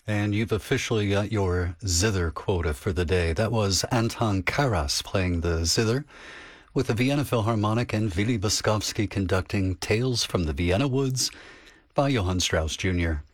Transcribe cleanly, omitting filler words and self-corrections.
And you've officially got your zither quota for the day. That was Anton Karas playing the zither, with the Vienna Philharmonic and Willy Boskovsky conducting Tales from the Vienna Woods by Johann Strauss Jr.